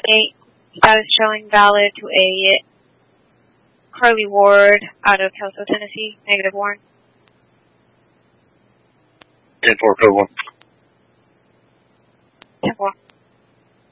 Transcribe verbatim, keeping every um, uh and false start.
eight, status showing valid to a Carly Ward out of Kelso, Tennessee, negative one. ten four, code one.